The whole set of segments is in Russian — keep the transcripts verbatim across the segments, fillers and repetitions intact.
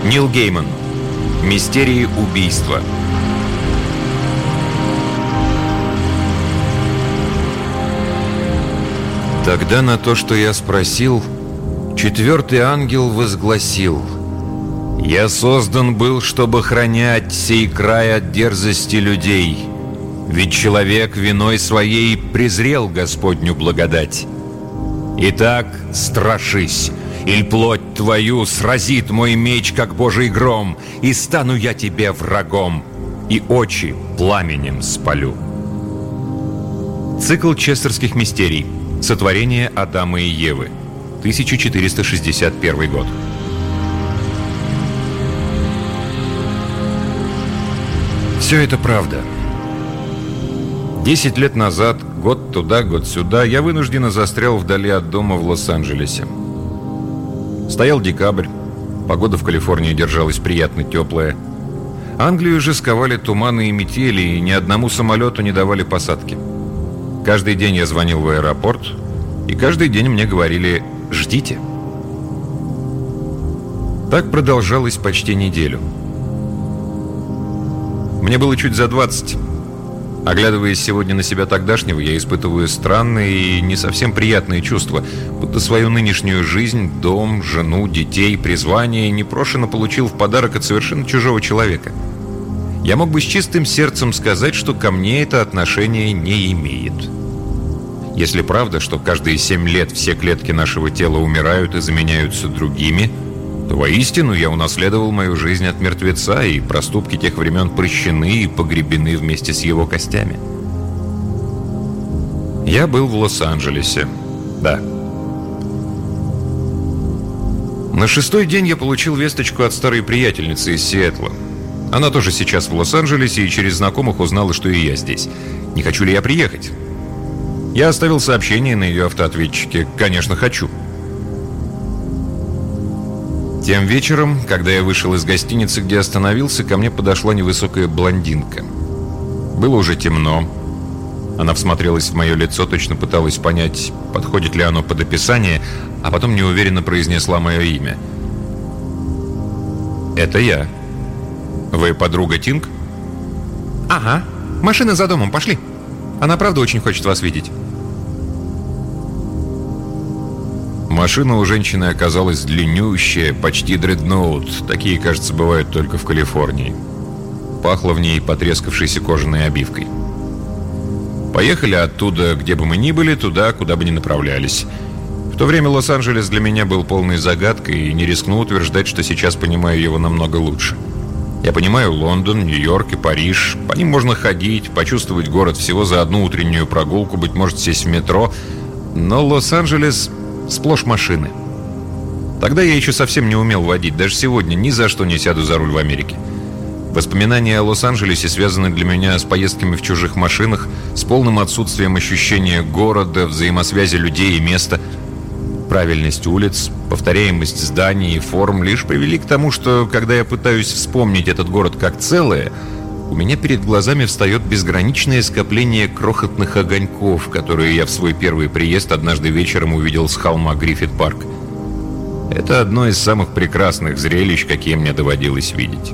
Нил Гейман. Мистерии убийства. Тогда на то, что я спросил, четвертый ангел возгласил: «Я создан был, чтобы хранять сей край от дерзости людей, ведь человек виной своей презрел Господню благодать. Итак, страшись, иль плоть твою сразит мой меч, как Божий гром, и стану я тебе врагом, и очи пламенем спалю». Цикл честерских мистерий. Сотворение Адама и Евы. тысяча четыреста шестьдесят первый год. Все это правда. Десять лет назад, год туда, год сюда, я вынужденно застрял вдали от дома в Лос-Анджелесе. Стоял декабрь, погода в Калифорнии держалась приятно теплая. Англию же сковали туманы и метели, и ни одному самолету не давали посадки. Каждый день я звонил в аэропорт, и каждый день мне говорили: «Ждите». Так продолжалось почти неделю. Мне было чуть за двадцать. Оглядываясь сегодня на себя тогдашнего, я испытываю странные и не совсем приятные чувства, будто свою нынешнюю жизнь, дом, жену, детей, призвание непрошено получил в подарок от совершенно чужого человека. Я мог бы с чистым сердцем сказать, что ко мне это отношение не имеет. Если правда, что каждые семь лет все клетки нашего тела умирают и заменяются другими, то воистину я унаследовал мою жизнь от мертвеца, и проступки тех времен прощены и погребены вместе с его костями. Я был в Лос-Анджелесе. Да. На шестой день я получил весточку от старой приятельницы из Сиэтла. Она тоже сейчас в Лос-Анджелесе и через знакомых узнала, что и я здесь. Не хочу ли я приехать? Я оставил сообщение на ее автоответчике. Конечно, хочу. Тем вечером, когда я вышел из гостиницы, где остановился, ко мне подошла невысокая блондинка. Было уже темно. Она всмотрелась в мое лицо, точно пыталась понять, подходит ли оно под описание, а потом неуверенно произнесла мое имя. «Это я. Вы подруга Тинг?» «Ага. Машина за домом, пошли. Она правда очень хочет вас видеть». Машина у женщины оказалась длиннющая, почти дредноут. Такие, кажется, бывают только в Калифорнии. Пахло в ней потрескавшейся кожаной обивкой. Поехали оттуда, где бы мы ни были, туда, куда бы ни направлялись. В то время Лос-Анджелес для меня был полной загадкой, и не рискну утверждать, что сейчас понимаю его намного лучше. Я понимаю Лондон, Нью-Йорк и Париж. По ним можно ходить, почувствовать город всего за одну утреннюю прогулку, быть может, сесть в метро. Но Лос-Анджелес сплошь машины. Тогда я еще совсем не умел водить. Даже сегодня ни за что не сяду за руль в Америке. Воспоминания о Лос-Анджелесе связаны для меня с поездками в чужих машинах, с полным отсутствием ощущения города, взаимосвязи людей и места. Правильность улиц, повторяемость зданий и форм лишь привели к тому, что, когда я пытаюсь вспомнить этот город как целое, у меня перед глазами встает безграничное скопление крохотных огоньков, которые я в свой первый приезд однажды вечером увидел с холма Гриффит-парк. Это одно из самых прекрасных зрелищ, какие мне доводилось видеть.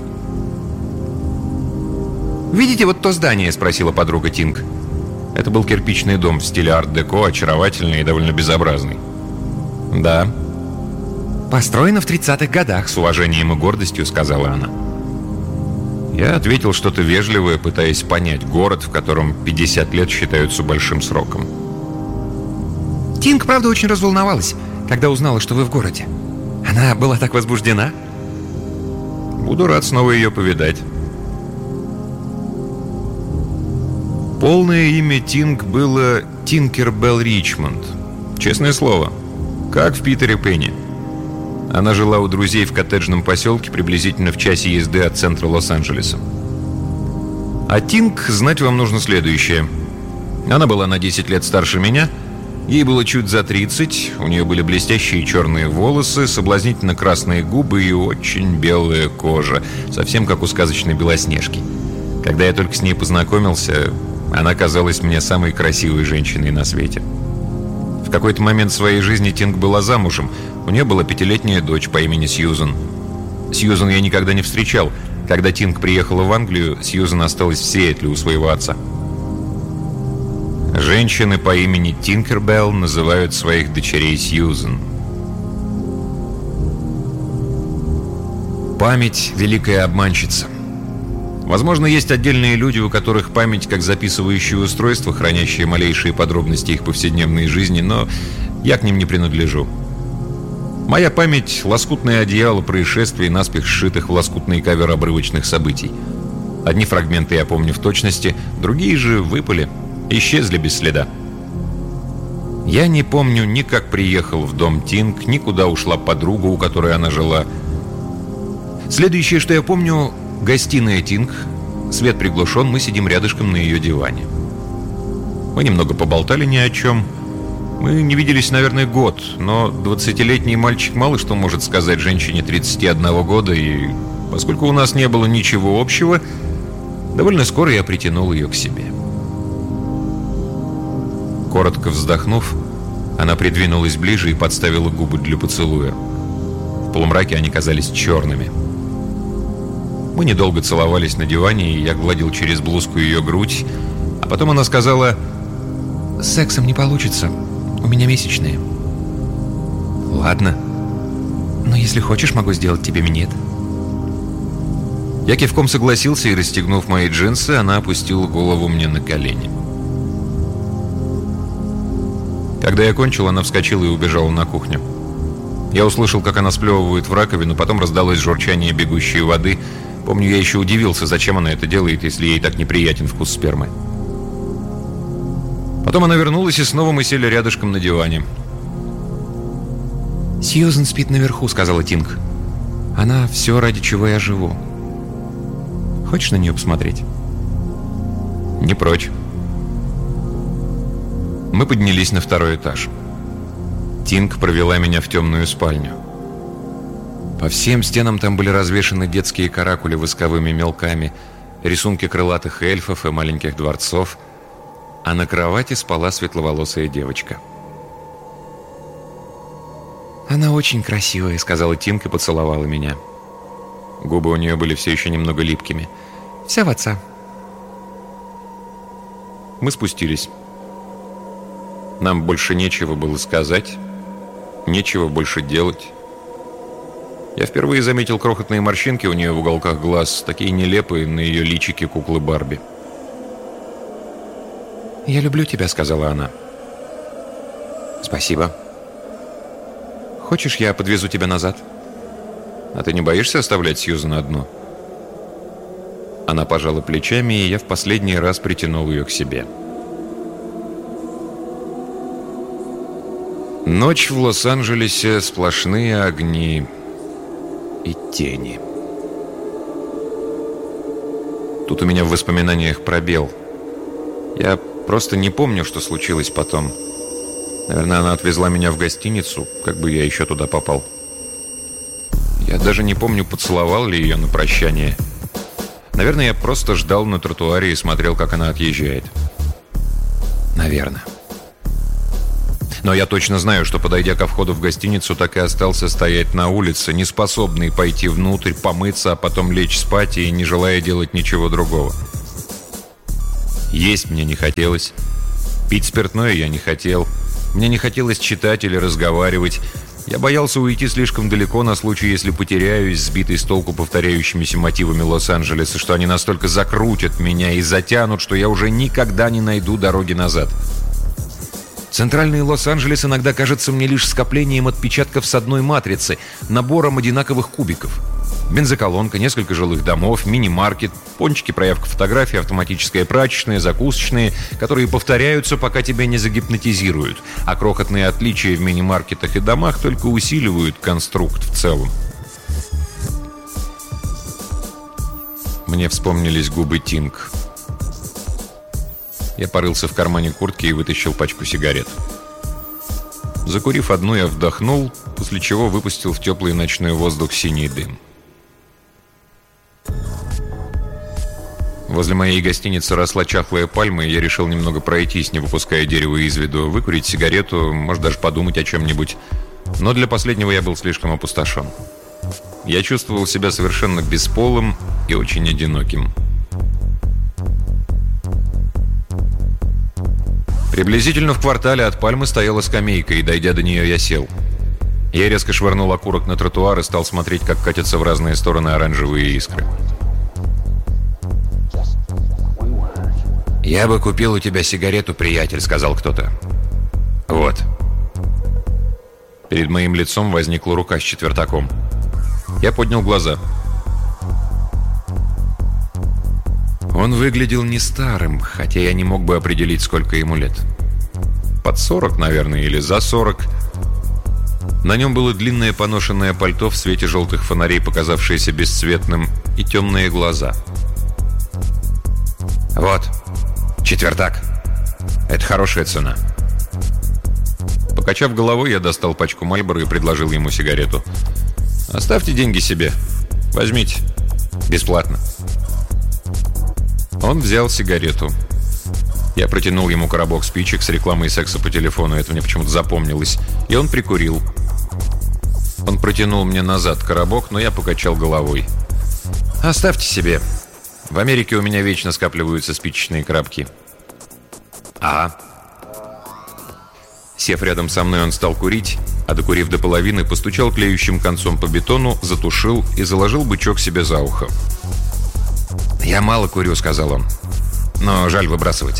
«Видите вот то здание?» — спросила подруга Тинг. Это был кирпичный дом в стиле арт-деко, очаровательный и довольно безобразный. «Да». «Построено в тридцатых годах», — с уважением и гордостью сказала она. Я ответил что-то вежливое, пытаясь понять город, в котором пятьдесят лет считаются большим сроком. «Тинг, правда, очень разволновалась, когда узнала, что вы в городе. Она была так возбуждена». «Буду рад снова ее повидать». Полное имя Тинг было Тинкербелл Ричмонд. Честное слово, как в Питере Пенни. Она жила у друзей в коттеджном поселке приблизительно в часе езды от центра Лос-Анджелеса. А Тинг, знать вам нужно следующее. Она была на десять лет старше меня. Ей было чуть за тридцать. У нее были блестящие черные волосы, соблазнительно красные губы и очень белая кожа. Совсем как у сказочной Белоснежки. Когда я только с ней познакомился, она казалась мне самой красивой женщиной на свете. В какой-то момент своей жизни Тинг была замужем. У нее была пятилетняя дочь по имени Сьюзан. Сьюзан я никогда не встречал. Когда Тинг приехала в Англию, Сьюзан осталась в Сиэтле у своего отца. Женщины по имени Тинкербелл называют своих дочерей Сьюзан. Память — великая обманщица. Возможно, есть отдельные люди, у которых память как записывающее устройство, хранящее малейшие подробности их повседневной жизни, но я к ним не принадлежу. Моя память — лоскутное одеяло происшествий, наспех сшитых в лоскутный кавер обрывочных событий. Одни фрагменты я помню в точности, другие же выпали, исчезли без следа. Я не помню ни как приехал в дом Тинг, ни куда ушла подруга, у которой она жила. Следующее, что я помню — гостиная Тинг. Свет приглушен, мы сидим рядышком на ее диване. Мы немного поболтали ни о чем. Мы не виделись, наверное, год, но двадцатилетний мальчик мало что может сказать женщине тридцати одного года, и поскольку у нас не было ничего общего, довольно скоро я притянул ее к себе. Коротко вздохнув, она придвинулась ближе и подставила губы для поцелуя. В полумраке они казались черными. Мы недолго целовались на диване, и я гладил через блузку ее грудь, а потом она сказала: «Сексом не получится. У меня месячные». «Ладно. Но если хочешь, могу сделать тебе минет». Я кивком согласился, и, расстегнув мои джинсы, она опустила голову мне на колени. Когда я кончил, она вскочила и убежала на кухню. Я услышал, как она сплевывает в раковину, потом раздалось журчание бегущей воды. Помню, я еще удивился, зачем она это делает, если ей так неприятен вкус спермы. Потом она вернулась, и снова мы сели рядышком на диване. «Сьюзан спит наверху», — сказала Тинг. «Она все, ради чего я живу. Хочешь на нее посмотреть?» «Не прочь». Мы поднялись на второй этаж. Тинг провела меня в темную спальню. По всем стенам там были развешаны детские каракули восковыми мелками, рисунки крылатых эльфов и маленьких дворцов, а на кровати спала светловолосая девочка. «Она очень красивая», — сказала Тинг и поцеловала меня. Губы у нее были все еще немного липкими. «Вся в отца». Мы спустились. Нам больше нечего было сказать, нечего больше делать. Я впервые заметил крохотные морщинки у нее в уголках глаз, такие нелепые на ее личике куклы Барби. «Я люблю тебя», — сказала она. «Спасибо. Хочешь, я подвезу тебя назад? А ты не боишься оставлять Сьюзан одну?» Она пожала плечами, и я в последний раз притянул ее к себе. Ночь в Лос-Анджелесе, сплошные огни и тени. Тут у меня в воспоминаниях пробел. Я просто не помню, что случилось потом. Наверное, она отвезла меня в гостиницу, как бы я еще туда попал. Я даже не помню, поцеловал ли ее на прощание. Наверное, я просто ждал на тротуаре и смотрел, как она отъезжает. Наверное. Но я точно знаю, что, подойдя ко входу в гостиницу, так и остался стоять на улице, не способный пойти внутрь, помыться, а потом лечь спать и не желая делать ничего другого. Есть мне не хотелось. Пить спиртное я не хотел. Мне не хотелось читать или разговаривать. Я боялся уйти слишком далеко на случай, если потеряюсь, сбитый с толку повторяющимися мотивами Лос-Анджелеса, что они настолько закрутят меня и затянут, что я уже никогда не найду дороги назад. Центральный Лос-Анджелес иногда кажется мне лишь скоплением отпечатков с одной матрицы, набором одинаковых кубиков. Бензоколонка, несколько жилых домов, мини-маркет, пончики, проявка фотографий, автоматическая прачечная, закусочные, которые повторяются, пока тебя не загипнотизируют, а крохотные отличия в мини-маркетах и домах только усиливают конструкт в целом. Мне вспомнились губы Тинг. Я порылся в кармане куртки и вытащил пачку сигарет. Закурив одну, я вдохнул, после чего выпустил в теплый ночной воздух синий дым. Возле моей гостиницы росла чахлая пальма, и я решил немного пройтись, не выпуская дерево из виду, выкурить сигарету, может, даже подумать о чем-нибудь. Но для последнего я был слишком опустошен. Я чувствовал себя совершенно бесполым и очень одиноким. Приблизительно в квартале от Пальмы стояла скамейка, и, дойдя до нее, я сел. Я резко швырнул окурок на тротуар и стал смотреть, как катятся в разные стороны оранжевые искры. «Я бы купил у тебя сигарету, приятель», — сказал кто-то. «Вот». Перед моим лицом возникла рука с четвертаком. Я поднял глаза. Он выглядел не старым, хотя я не мог бы определить, сколько ему лет. Под сорок, наверное, или за сорок. На нем было длинное поношенное пальто в свете желтых фонарей, показавшееся бесцветным, и темные глаза. «Вот, четвертак. Это хорошая цена». Покачав головой, я достал пачку Мальборо и предложил ему сигарету. «Оставьте деньги себе. Возьмите. Бесплатно». Он взял сигарету. Я протянул ему коробок спичек с рекламой секса по телефону. Это мне почему-то запомнилось. И он прикурил. Он протянул мне назад коробок, но я покачал головой. «Оставьте себе. В Америке у меня вечно скапливаются спичечные коробки». «Ага». Сев рядом со мной, он стал курить, а докурив до половины, постучал клеющим концом по бетону, затушил и заложил бычок себе за ухо. «Я мало курю», — сказал он, — «но жаль выбрасывать».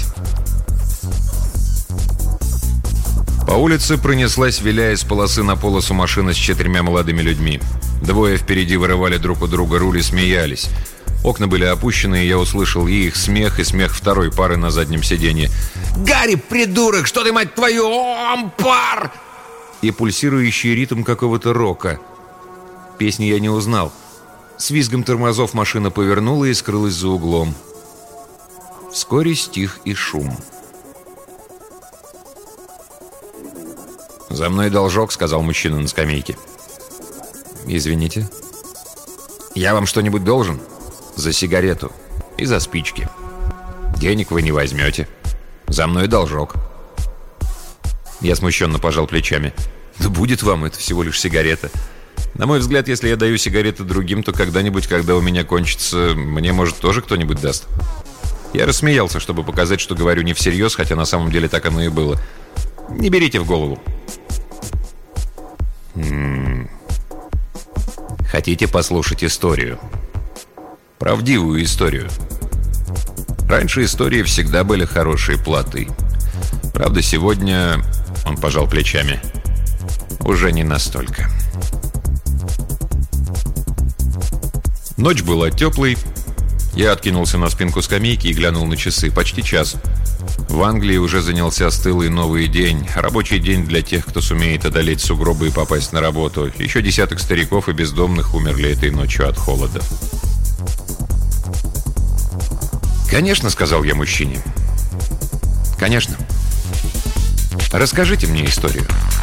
По улице пронеслась, виляя с полосы на полосу, машина с четырьмя молодыми людьми. Двое впереди вырывали друг у друга руль и смеялись. Окна были опущены, и я услышал и их смех, и смех второй пары на заднем сиденье. «Гарри, придурок, что ты, мать твою, ампар!» И пульсирующий ритм какого-то рока. Песни я не узнал. С визгом тормозов машина повернула и скрылась за углом. Вскоре стих и шум. «За мной должок», — сказал мужчина на скамейке. «Извините». «Я вам что-нибудь должен?» «За сигарету и за спички. Денег вы не возьмете. За мной должок». Я смущенно пожал плечами. «Да будет вам, это всего лишь сигарета. На мой взгляд, если я даю сигареты другим, то когда-нибудь, когда у меня кончится, мне, может, тоже кто-нибудь даст». Я рассмеялся, чтобы показать, что говорю не всерьез, хотя на самом деле так оно и было. «Не берите в голову». М-м-м. «Хотите послушать историю?» «Правдивую историю. Раньше истории всегда были хорошей платой. Правда, сегодня...» Он пожал плечами. «Уже не настолько». Ночь была теплой. Я откинулся на спинку скамейки и глянул на часы. Почти час. В Англии уже занялся стылый новый день. Рабочий день для тех, кто сумеет одолеть сугробы и попасть на работу. Еще десяток стариков и бездомных умерли этой ночью от холода. «Конечно», — сказал я мужчине. «Конечно. Расскажите мне историю».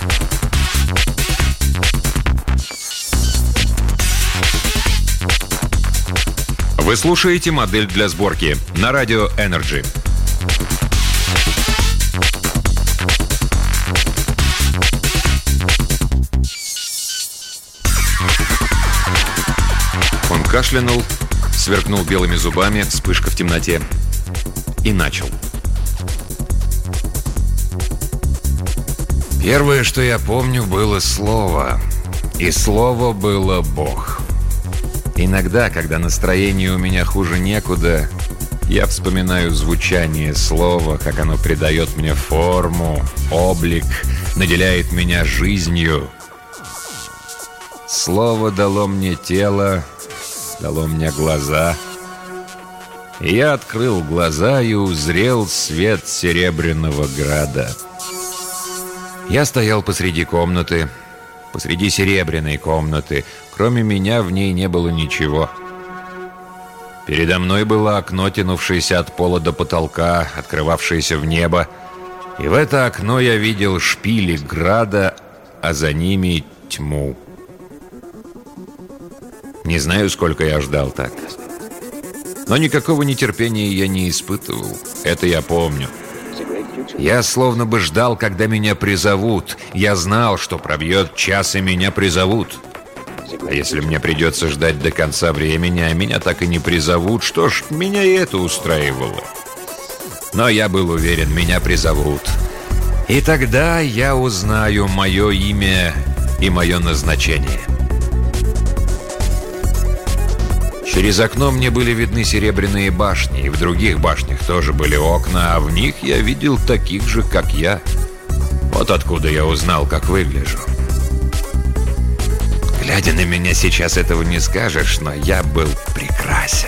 Вы слушаете «Модель для сборки» на радио Energy. Он кашлянул, сверкнул белыми зубами, вспышка в темноте, и начал. Первое, что я помню, было слово. И слово было Бог. Иногда, когда настроение у меня хуже некуда, я вспоминаю звучание слова, как оно придает мне форму, облик, наделяет меня жизнью. Слово дало мне тело, дало мне глаза. И я открыл глаза и узрел свет Серебряного Града. Я стоял посреди комнаты, посреди серебряной комнаты. Кроме меня в ней не было ничего. Передо мной было окно, тянувшееся от пола до потолка, открывавшееся в небо. И в это окно я видел шпили града, а за ними тьму. Не знаю, сколько я ждал так. Но никакого нетерпения я не испытывал. Это я помню. Я словно бы ждал, когда меня призовут. Я знал, что пробьет час, и меня призовут. А если мне придется ждать до конца времени, а меня так и не призовут, что ж, меня и это устраивало. Но я был уверен, меня призовут. И тогда я узнаю мое имя и мое назначение. Через окно мне были видны серебряные башни, и в других башнях тоже были окна, а в них я видел таких же, как я. Вот откуда я узнал, как выгляжу. Глядя на меня сейчас, этого не скажешь, но я был прекрасен.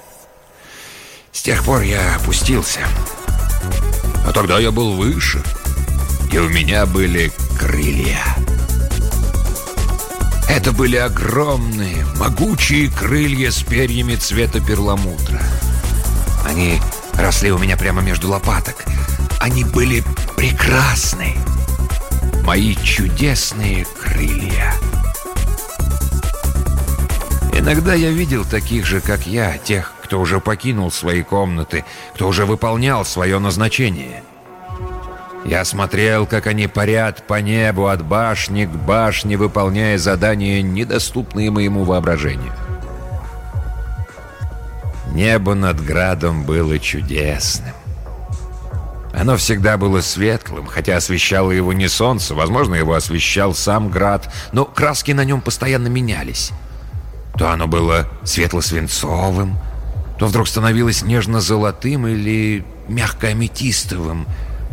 С тех пор я опустился. А тогда я был выше, и у меня были крылья. Это были огромные, могучие крылья с перьями цвета перламутра. Они росли у меня прямо между лопаток. Они были прекрасны. Мои чудесные крылья. Иногда я видел таких же, как я, тех, кто уже покинул свои комнаты, кто уже выполнял свое назначение. Я смотрел, как они парят по небу от башни к башне, выполняя задания, недоступные моему воображению. Небо над градом было чудесным. Оно всегда было светлым, хотя освещало его не солнце, возможно, его освещал сам град, но краски на нем постоянно менялись. То оно было светло-свинцовым, то вдруг становилось нежно-золотым или мягко-аметистовым.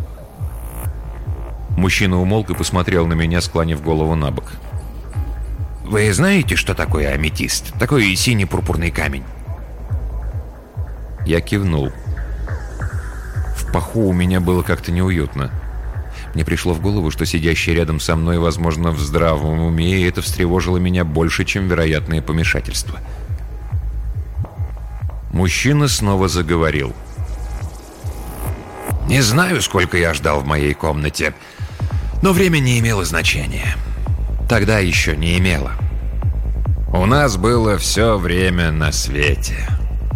Мужчина умолк и посмотрел на меня, склонив голову на бок. «Вы знаете, что такое аметист? Такой синий-пурпурный камень?» Я кивнул. В паху у меня было как-то неуютно. Мне пришло в голову, что сидящий рядом со мной, возможно, в здравом уме, и это встревожило меня больше, чем вероятное помешательство. Мужчина снова заговорил. «Не знаю, сколько я ждал в моей комнате, но время не имело значения. Тогда еще не имело. У нас было все время на свете».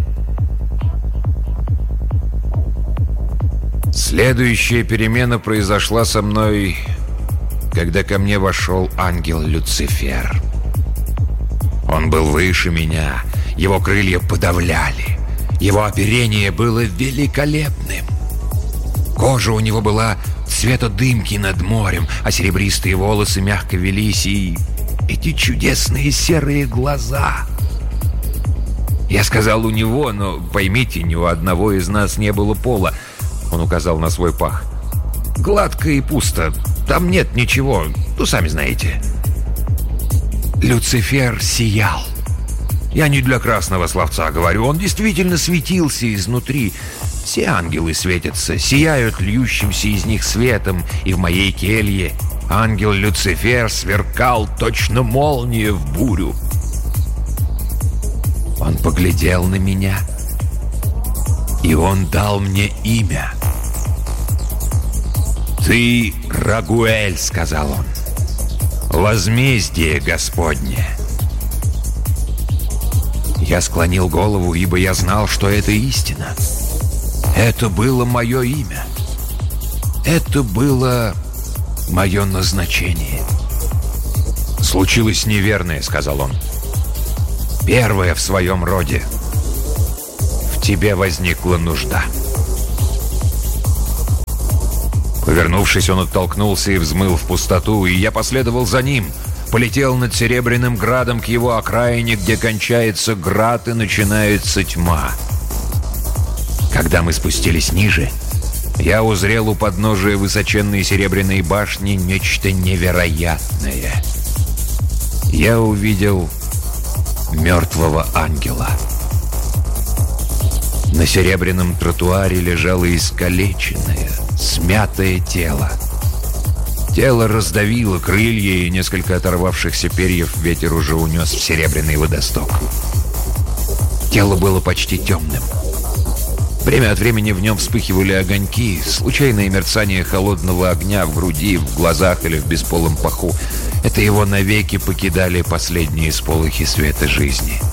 Следующая перемена произошла со мной, когда ко мне вошел ангел Люцифер. Он был выше меня, его крылья подавляли, его оперение было великолепным. Кожа у него была цвета дымки над морем, а серебристые волосы мягко велись, и эти чудесные серые глаза. Я сказал «у него», но поймите, ни у одного из нас не было пола. Он указал на свой пах. «Гладко и пусто. Там нет ничего. Ну, сами знаете». Люцифер сиял. Я не для красного словца говорю. Он действительно светился изнутри. Все ангелы светятся, сияют льющимся из них светом. И в моей келье ангел Люцифер сверкал точно молния в бурю. Он поглядел на меня, и он дал мне имя. «Ты Рагуэль», — сказал он, — «возмездие Господне». Я склонил голову, ибо я знал, что это истина. Это было мое имя. Это было мое назначение. «Случилось неверное», — сказал он. «Первое в своем роде. В тебе возникла нужда». Повернувшись, он оттолкнулся и взмыл в пустоту, и я последовал за ним. Полетел над Серебряным Градом к его окраине, где кончается град и начинается тьма. Когда мы спустились ниже, я узрел у подножия высоченной Серебряной башни нечто невероятное. Я увидел мертвого ангела. На серебряном тротуаре лежало искалеченное, смятое тело. Тело раздавило крылья, и несколько оторвавшихся перьев ветер уже унес в серебряный водосток. Тело было почти темным. Время от времени в нем вспыхивали огоньки, случайное мерцание холодного огня в груди, в глазах или в бесполом паху. Это его навеки покидали последние сполохи света жизни.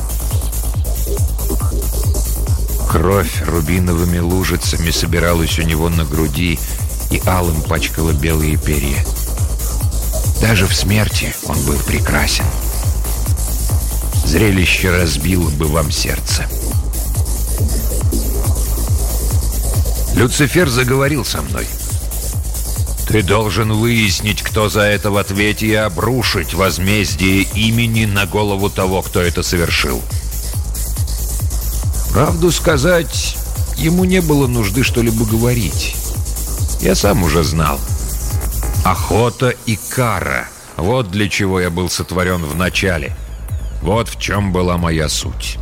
Кровь рубиновыми лужицами собиралась у него на груди и алым пачкала белые перья. Даже в смерти он был прекрасен. Зрелище разбило бы вам сердце. Люцифер заговорил со мной. Ты должен выяснить, кто за это в ответе, и обрушить возмездие имени на голову того, кто это совершил. Правду сказать, ему не было нужды что-либо говорить. Я сам уже знал. Охота и кара — вот для чего я был сотворен в начале. Вот в чем была моя суть.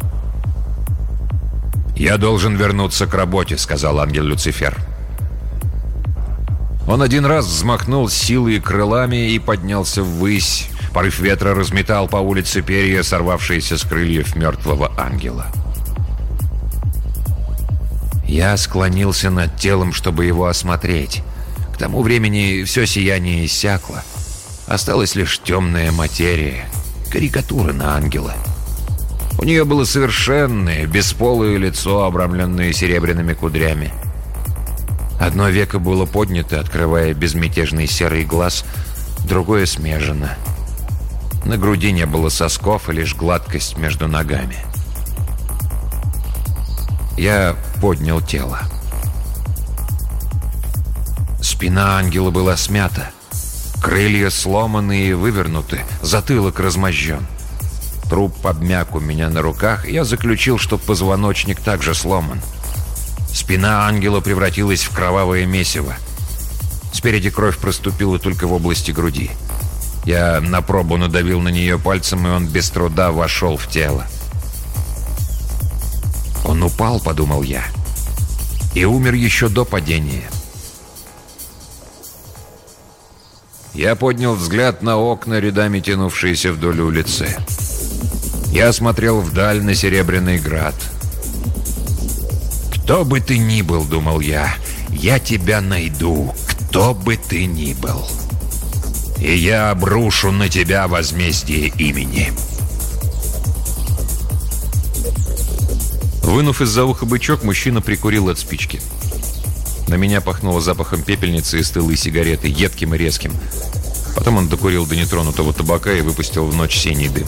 «Я должен вернуться к работе», — сказал ангел Люцифер. Он один раз взмахнул силой крылами и поднялся ввысь. Порыв ветра разметал по улице перья, сорвавшиеся с крыльев мертвого ангела. Я склонился над телом, чтобы его осмотреть. К тому времени все сияние иссякло. Осталась лишь темная материя, карикатура на ангела. У нее было совершенное, бесполое лицо, обрамленное серебряными кудрями. Одно веко было поднято, открывая безмятежный серый глаз, другое смежено. На груди не было сосков, и лишь гладкость между ногами. Я поднял тело. Спина ангела была смята. Крылья сломаны и вывернуты, затылок размозжен. Труп обмяк у меня на руках, и я заключил, что позвоночник также сломан. Спина ангела превратилась в кровавое месиво. Спереди кровь проступила только в области груди. Я на пробу надавил на нее пальцем, и он без труда вошел в тело. Он упал, подумал я, и умер еще до падения. Я поднял взгляд на окна, рядами тянувшиеся вдоль улицы. Я смотрел вдаль на Серебряный Град. «Кто бы ты ни был, — думал я, — я тебя найду, кто бы ты ни был. И я обрушу на тебя возмездие имени». Вынув из-за уха бычок, мужчина прикурил от спички. На меня пахнуло запахом пепельницы и стылой сигареты, едким и резким. Потом он докурил до нетронутого табака и выпустил в ночь синий дым.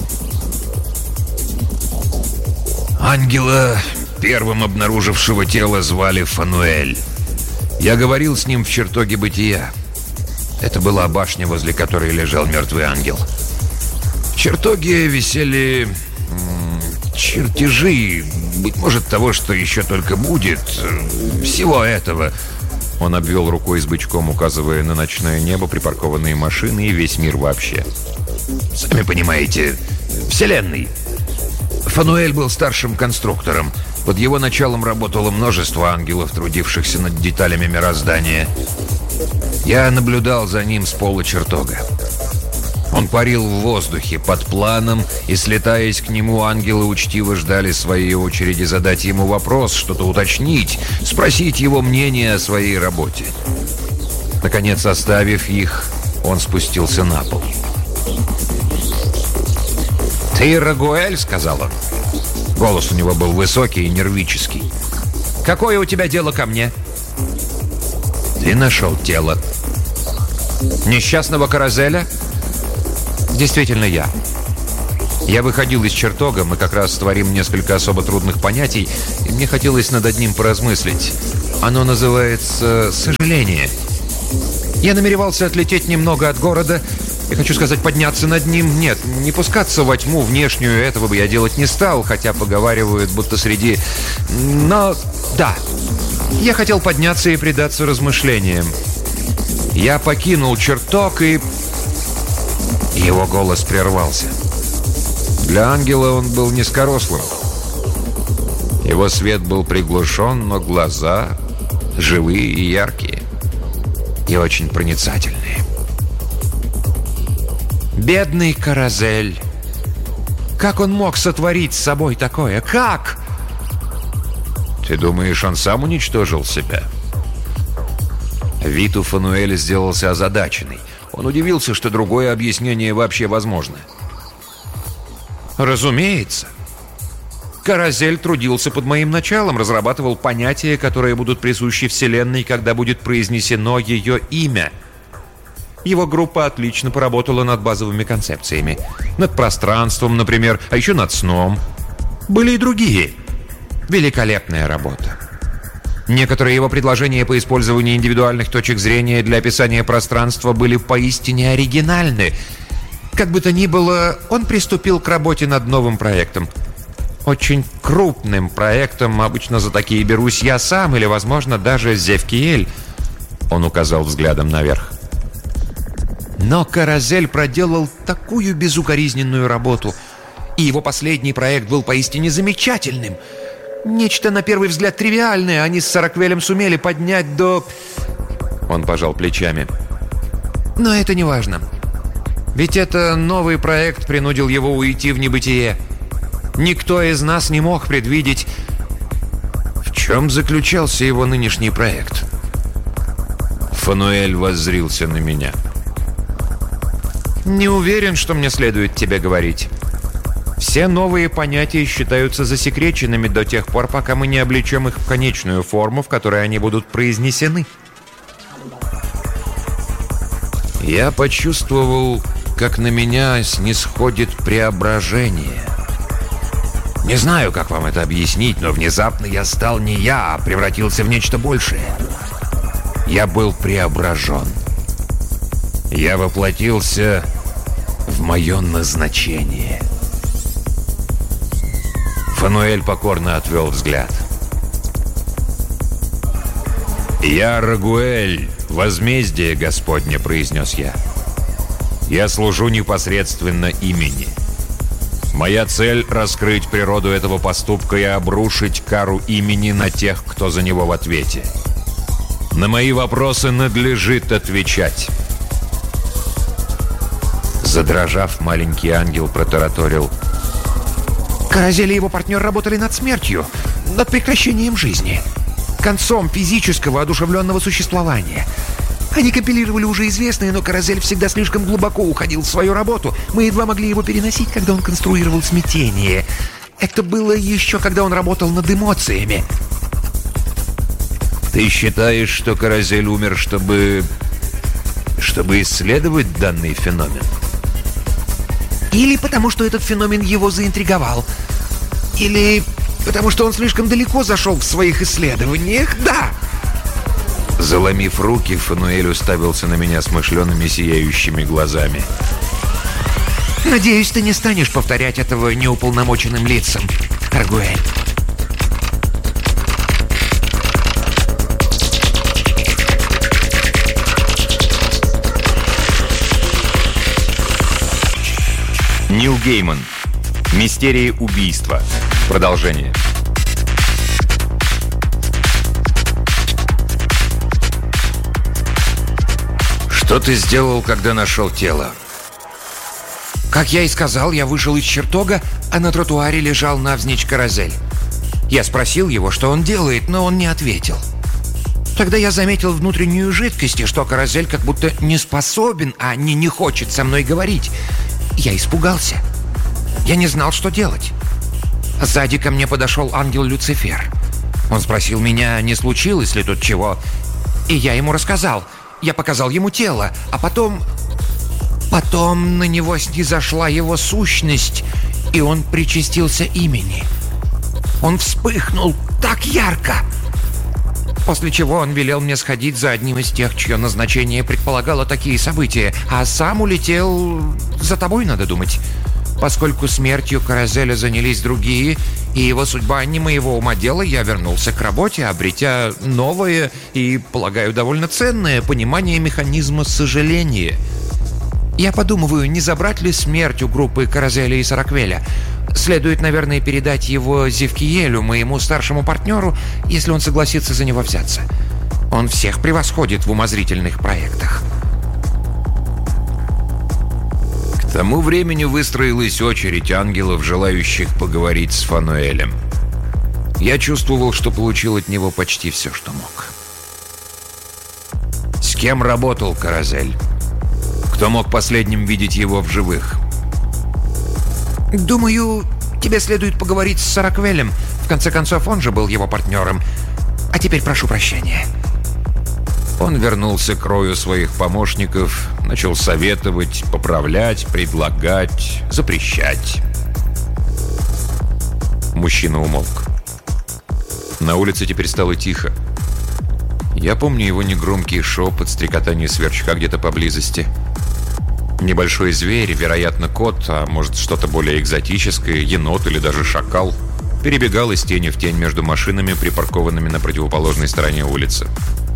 Ангела, первым обнаружившего тело, звали Фануэль. Я говорил с ним в чертоге бытия. Это была башня, возле которой лежал мертвый ангел. В чертоге висели м- чертежи, быть может, того, что еще только будет. Всего этого. Он обвел рукой с бычком, указывая на ночное небо, припаркованные машины и весь мир вообще. Сами понимаете, Вселенной. Фануэль был старшим конструктором. Под его началом работало множество ангелов, трудившихся над деталями мироздания. Я наблюдал за ним с пола чертога. Он парил в воздухе под планом, и, слетаясь к нему, ангелы учтиво ждали своей очереди задать ему вопрос, что-то уточнить, спросить его мнение о своей работе. Наконец, оставив их, он спустился на пол. «Ты Рагуэль?» — сказал он. Голос у него был высокий и нервический. «Какое у тебя дело ко мне?» «Ты нашел тело». «Несчастного Каразеля?» «Действительно, я. Я выходил из чертога, мы как раз творим несколько особо трудных понятий, и мне хотелось над одним поразмыслить. Оно называется «сожаление». Я намеревался отлететь немного от города. Я хочу сказать, подняться над ним. Нет, не пускаться во тьму внешнюю, этого бы я делать не стал, хотя поговаривают, будто среди... Но да, я хотел подняться и предаться размышлениям. Я покинул чертог, и... Его голос прервался. Для ангела он был низкорослым. Его свет был приглушен, но глаза живые и яркие, и очень проницательные. Бедный Каразель! Как он мог сотворить с собой такое? Как? Ты думаешь, он сам уничтожил себя? Вид у Фануэля сделался озадаченный. Он удивился, что другое объяснение вообще возможно. Разумеется. Каразель трудился под моим началом, разрабатывал понятия, которые будут присущи Вселенной, когда будет произнесено ее имя. Его группа отлично поработала над базовыми концепциями. Над пространством, например, а еще над сном. Были и другие. Великолепная работа. Некоторые его предложения по использованию индивидуальных точек зрения для описания пространства были поистине оригинальны. Как бы то ни было, он приступил к работе над новым проектом. Очень крупным проектом, обычно за такие берусь я сам или, возможно, даже Зевкиэль. Он указал взглядом наверх. Но Каразель проделал такую безукоризненную работу, и его последний проект был поистине замечательным. Нечто, на первый взгляд, тривиальное они с Сараквелем сумели поднять до... Он пожал плечами. Но это не важно. Ведь это новый проект принудил его уйти в небытие. Никто из нас не мог предвидеть... В чем заключался его нынешний проект? Фануэль воззрился на меня. Не уверен, что мне следует тебе говорить. Все новые понятия считаются засекреченными до тех пор, пока мы не облечем их в конечную форму, в которой они будут произнесены. Я почувствовал, как на меня снисходит преображение. Не знаю, как вам это объяснить, но внезапно я стал не я, а превратился в нечто большее. Я был преображен. Я воплотился в мое назначение. Фануэль покорно отвел взгляд. «Я Рагуэль, возмездие Господне», — произнес я. «Я служу непосредственно имени. Моя цель — раскрыть природу этого поступка и обрушить кару имени на тех, кто за него в ответе. На мои вопросы надлежит отвечать». Задрожав, маленький ангел протараторил. Каразель и его партнер работали над смертью, над прекращением жизни, концом физического одушевленного существования. Они компилировали уже известные, но Каразель всегда слишком глубоко уходил в свою работу. Мы едва могли его переносить, когда он конструировал смятение. Это было еще, когда он работал над эмоциями. Ты считаешь, что Каразель умер, чтобы... чтобы исследовать данный феномен? Или потому, что этот феномен его заинтриговал. Или потому, что он слишком далеко зашел в своих исследованиях. Да! Заломив руки, Фануэль уставился на меня смышленными сияющими глазами. Надеюсь, ты не станешь повторять этого неуполномоченным лицам, Рагуэль. Нил Гейман. Мистерии убийства. Продолжение. Что ты сделал, когда нашел тело? Как я и сказал, я вышел из чертога, а на тротуаре лежал навзничь Каразель. Я спросил его, что он делает, но он не ответил. Тогда я заметил внутреннюю жидкость, и что Каразель как будто не способен, а не не хочет со мной говорить. Я испугался. Я не знал, что делать. Сзади ко мне подошел ангел Люцифер. Он спросил меня, не случилось ли тут чего. И я ему рассказал. Я показал ему тело, а потом... Потом на него снизошла его сущность, и он причастился имени. Он вспыхнул так ярко. После чего он велел мне сходить за одним из тех, чье назначение предполагало такие события, а сам улетел за тобой, надо думать. Поскольку смертью Каразеля занялись другие, и его судьба не моего ума дела, я вернулся к работе, обретя новое и, полагаю, довольно ценное понимание механизма сожаления. Я подумываю, не забрать ли смерть у группы Каразеля и Сараквеля. Следует, наверное, передать его Зевкиэлю, моему старшему партнеру, если он согласится за него взяться. Он всех превосходит в умозрительных проектах. К тому времени выстроилась очередь ангелов, желающих поговорить с Фануэлем. Я чувствовал, что получил от него почти все, что мог. С кем работал Каразель? Кто мог последним видеть его в живых? Думаю, тебе следует поговорить с Сараквелем. В конце концов, он же был его партнером. А теперь прошу прощения. Он вернулся к рою своих помощников, начал советовать, поправлять, предлагать, запрещать. Мужчина умолк. На улице теперь стало тихо. Я помню его негромкий шепот, стрекотание сверчка где-то поблизости. Небольшой зверь, вероятно, кот, а может, что-то более экзотическое, енот или даже шакал, перебегал из тени в тень между машинами, припаркованными на противоположной стороне улицы.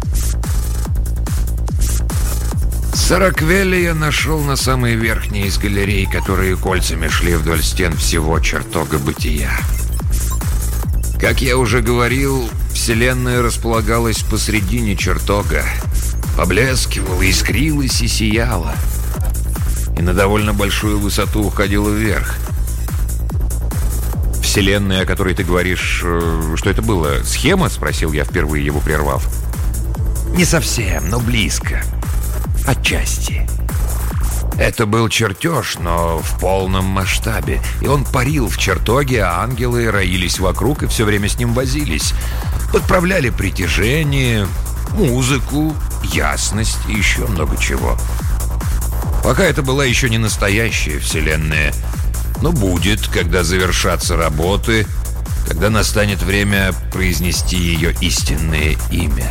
Сороквелли я нашел на самой верхней из галерей, которые кольцами шли вдоль стен всего чертога бытия. Как я уже говорил, Вселенная располагалась посредине чертога, поблескивала, искрилась и сияла, и на довольно большую высоту уходила вверх. «Вселенная, о которой ты говоришь, что это было? Схема?» — спросил я, впервые его прервав. «Не совсем, но близко. Отчасти. Это был чертеж, но в полном масштабе. И он парил в чертоге, а ангелы роились вокруг и все время с ним возились. Подправляли притяжение, музыку, ясность и еще много чего. Пока это была еще не настоящая Вселенная. Но будет, когда завершатся работы, когда настанет время произнести ее истинное имя».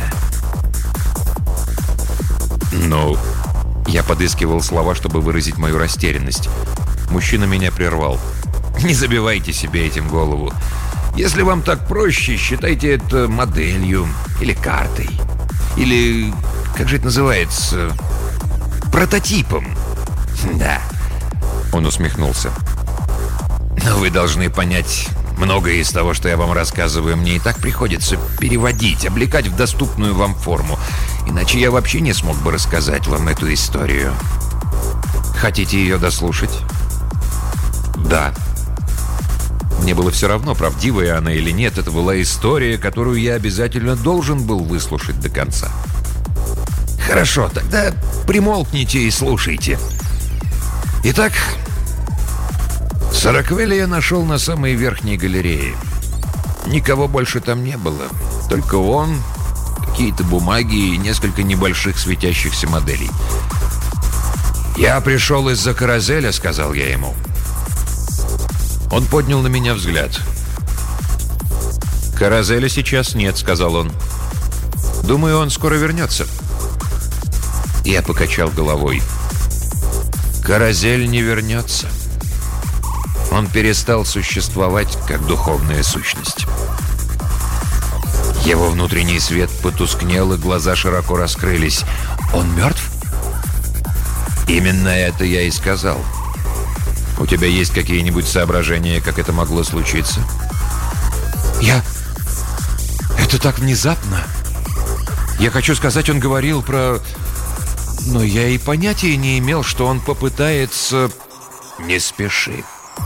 «Ну...» Я подыскивал слова, чтобы выразить мою растерянность. Мужчина меня прервал. «Не забивайте себе этим голову. Если вам так проще, считайте это моделью или картой. Или, как же это называется, прототипом». «Да», — он усмехнулся. «Но вы должны понять, многое из того, что я вам рассказываю, мне и так приходится переводить, облекать в доступную вам форму. Иначе я вообще не смог бы рассказать вам эту историю. Хотите ее дослушать?» «Да». Мне было все равно, правдивая она или нет. Это была история, которую я обязательно должен был выслушать до конца. «Хорошо, тогда примолкните и слушайте. Итак, Сороквелли я нашел на самой верхней галерее. Никого больше там не было. Только он, какие-то бумаги и несколько небольших светящихся моделей. «Я пришел из-за Каразеля», — сказал я ему. Он поднял на меня взгляд. «Каразеля сейчас нет», — сказал он. «Думаю, он скоро вернется». Я покачал головой. «Каразель не вернется. Он перестал существовать как духовная сущность». Его внутренний свет потускнел, и глаза широко раскрылись. «Он мертв?» «Именно это я и сказал. У тебя есть какие-нибудь соображения, как это могло случиться?» «Я... Это так внезапно. Я хочу сказать, он говорил про... Но я и понятия не имел, что он попытается...» «Не спеши».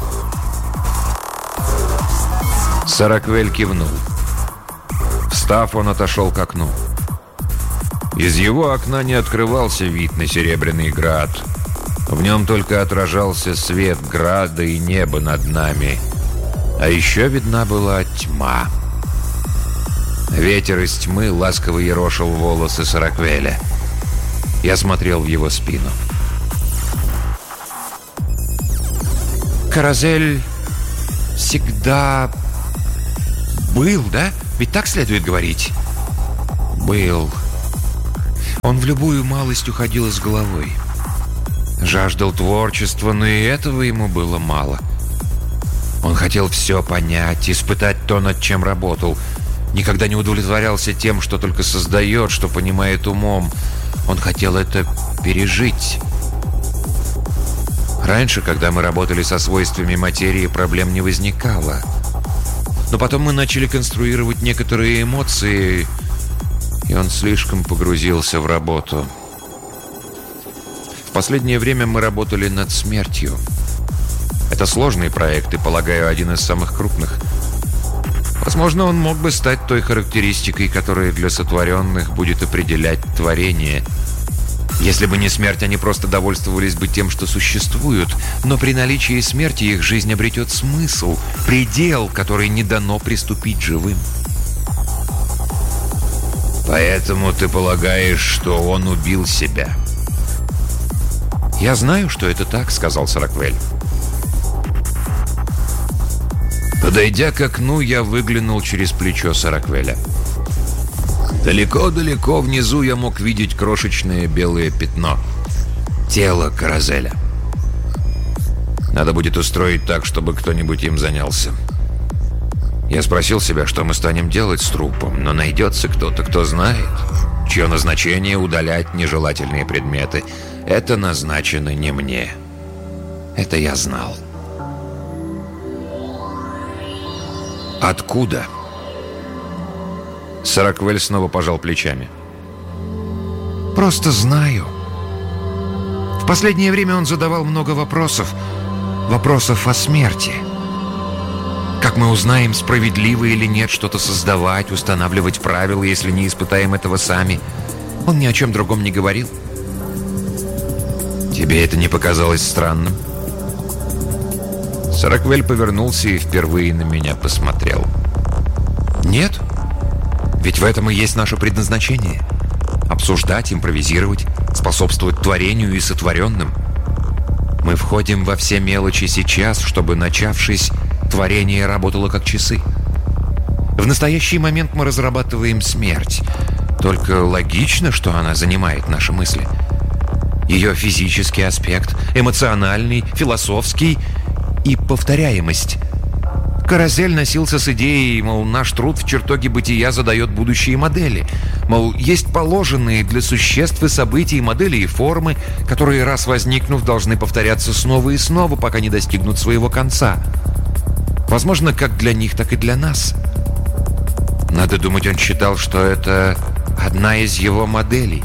Сороквель кивнул. Встав, он отошел к окну. Из его окна не открывался вид на Серебряный Град. В нем только отражался свет града и неба над нами. А еще видна была тьма. Ветер из тьмы ласково ерошил волосы Сороквеля. Я смотрел в его спину. «Каразель всегда был, да? Ведь так следует говорить?» «Был. Он в любую малость уходил из головой. Жаждал творчества, но и этого ему было мало. Он хотел все понять, испытать то, над чем работал. Никогда не удовлетворялся тем, что только создает, что понимает умом. Он хотел это пережить. Раньше, когда мы работали со свойствами материи, проблем не возникало. Но потом мы начали конструировать некоторые эмоции, и он слишком погрузился в работу. В последнее время мы работали над смертью. Это сложный проект и, полагаю, один из самых крупных. Возможно, он мог бы стать той характеристикой, которая для сотворенных будет определять творение. Если бы не смерть, они просто довольствовались бы тем, что существуют. Но при наличии смерти их жизнь обретет смысл, предел, который не дано приступить живым. Поэтому ты полагаешь, что он убил себя? «Я знаю, что это так», — сказал Сараквель. Подойдя к окну, я выглянул через плечо Сараквеля. Далеко-далеко внизу я мог видеть крошечное белое пятно. Тело Каразеля. Надо будет устроить так, чтобы кто-нибудь им занялся. Я спросил себя, что мы станем делать с трупом, но найдется кто-то, кто знает, чье назначение — удалять нежелательные предметы. Это назначено не мне. Это я знал. Откуда? Сараквель снова пожал плечами. «Просто знаю. В последнее время он задавал много вопросов. Вопросов о смерти. Как мы узнаем, справедливо или нет что-то создавать, устанавливать правила, если не испытаем этого сами? Он ни о чем другом не говорил». Тебе это не показалось странным? Сараквель повернулся и впервые на меня посмотрел. «Нет. Ведь в этом и есть наше предназначение. Обсуждать, импровизировать, способствовать творению и сотворенным. Мы входим во все мелочи сейчас, чтобы, начавшись, творение работало как часы. В настоящий момент мы разрабатываем смерть. Только логично, что она занимает наши мысли. Ее физический аспект, эмоциональный, философский и повторяемость. Каразель носился с идеей, мол, наш труд в чертоге бытия задает будущие модели. Мол, есть положенные для существ и событий модели и формы, которые, раз возникнув, должны повторяться снова и снова, пока не достигнут своего конца. Возможно, как для них, так и для нас. Надо думать, он считал, что это одна из его моделей.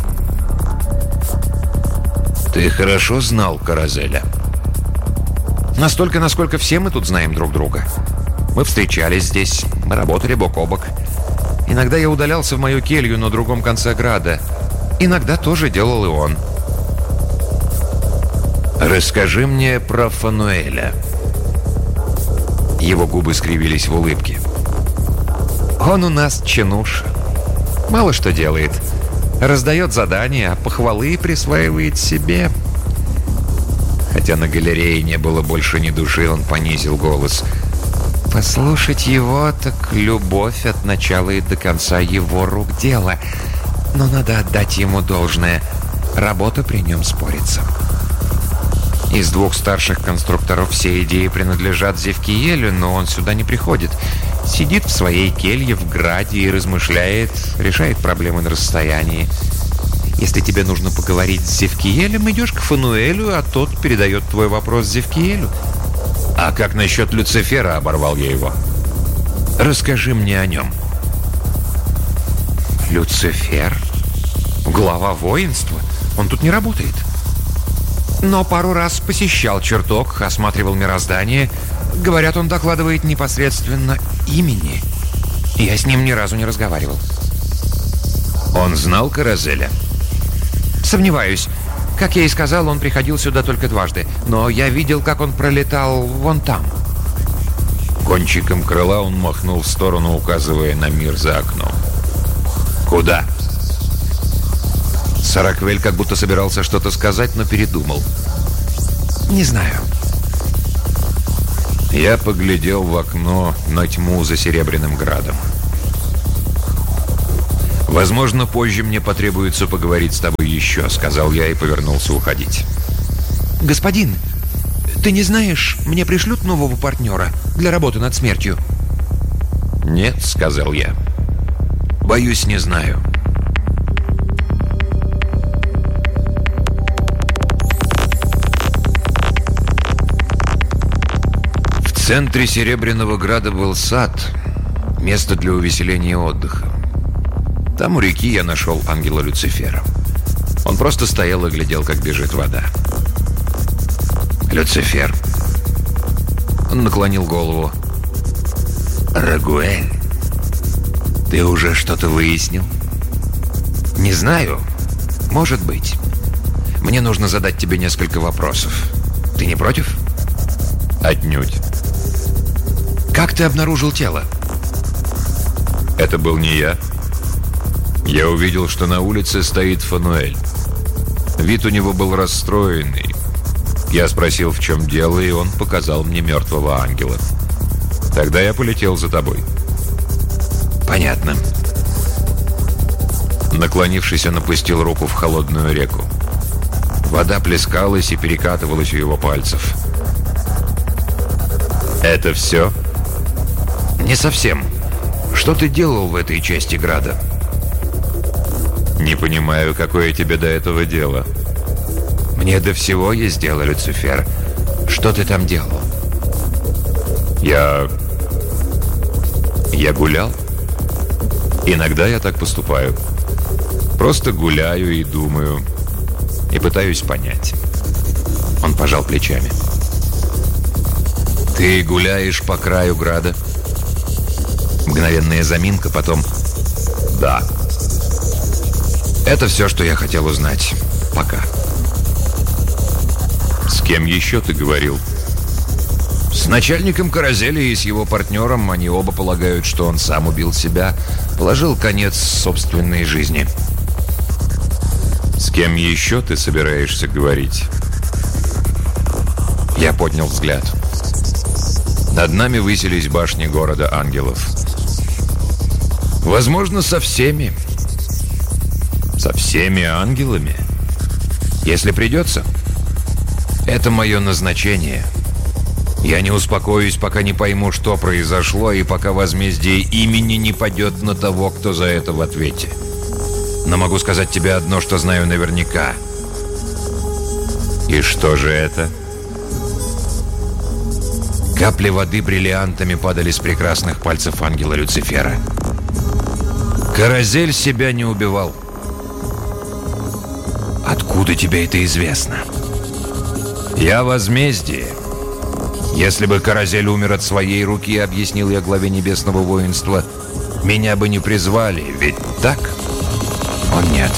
Ты хорошо знал Каразеля? Настолько, насколько все мы тут знаем друг друга. Мы встречались здесь, мы работали бок о бок. Иногда я удалялся в мою келью на другом конце града. Иногда тоже делал и он. Расскажи мне про Фануэля. Его губы скривились в улыбке. Он у нас чинуш. Мало что делает. Раздает задания, а похвалы присваивает себе. Хотя на галерее не было больше ни души, он понизил голос. Послушать его, так любовь от начала и до конца его рук дело. Но надо отдать ему должное. Работа при нем спорится. Из двух старших конструкторов все идеи принадлежат Зевкиелю, но он сюда не приходит. Сидит в своей келье в граде и размышляет, решает проблемы на расстоянии. Если тебе нужно поговорить с Зевкиелем, идешь к Фануэлю, а тот передает твой вопрос Зевкиелю. А как насчет Люцифера, оборвал я его? Расскажи мне о нем. Люцифер? Глава воинства? Он тут не работает. Но пару раз посещал чертог, осматривал мироздание. Говорят, он докладывает непосредственно имени. Я с ним ни разу не разговаривал. Он знал Каразеля? Сомневаюсь. Как я и сказал, он приходил сюда только дважды. Но я видел, как он пролетал вон там. Кончиком крыла он махнул в сторону, указывая на мир за окном. Куда? Сараквель как будто собирался что-то сказать, но передумал. Не знаю. Я поглядел в окно на тьму за Серебряным Градом. «Возможно, позже мне потребуется поговорить с тобой еще», — сказал я и повернулся уходить. «Господин, ты не знаешь, мне пришлют нового партнера для работы над смертью?» «Нет», — сказал я. «Боюсь, не знаю». В центре Серебряного Града был сад, место для увеселения и отдыха. Там у реки я нашел ангела Люцифера. Он просто стоял и глядел, как бежит вода. «Люцифер». Он наклонил голову. «Рагуэль, ты уже что-то выяснил?» «Не знаю. Может быть. Мне нужно задать тебе несколько вопросов. Ты не против?» «Отнюдь». «Как ты обнаружил тело?» «Это был не я». Я увидел, что на улице стоит Фануэль. Вид у него был расстроенный. Я спросил, в чем дело, и он показал мне мертвого ангела. Тогда я полетел за тобой. Понятно. Наклонившись, он опустил руку в холодную реку. Вода плескалась и перекатывалась у его пальцев. «Это все?» Не совсем. Что ты делал в этой части града? «Не понимаю, какое тебе до этого дело». Мне до всего есть дело, Люцифер. Что ты там делал? Я... Я гулял. Иногда я так поступаю. Просто гуляю и думаю. И пытаюсь понять. Он пожал плечами. Ты гуляешь по краю града? Мгновенная заминка, потом... Да. Это все, что я хотел узнать. Пока. С кем еще ты говорил? С начальником Каразели и с его партнером. Они оба полагают, что он сам убил себя. Положил конец собственной жизни. С кем еще ты собираешься говорить? Я поднял взгляд. Над нами высились башни города ангелов. Возможно, со всеми. Со всеми ангелами? Если придется. Это мое назначение. Я не успокоюсь, пока не пойму, что произошло, и пока возмездие имени не падет на того, кто за это в ответе. Но могу сказать тебе одно, что знаю наверняка. И что же это? Капли воды бриллиантами падали с прекрасных пальцев ангела Люцифера. Каразель себя не убивал. Откуда тебе это известно? Я возмездие. Если бы Каразель умер от своей руки, объяснил я главе небесного воинства, меня бы не призвали, ведь так? Он не ответил.